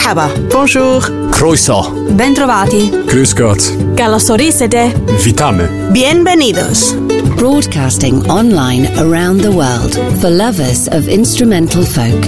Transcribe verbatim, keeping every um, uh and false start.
Merhaba. Bonjour. Croeso. Bentrovati. Grüß Gott. Καλωσορίσετε. Witamy. Bienvenidos. Broadcasting online around the world for lovers of instrumental folk.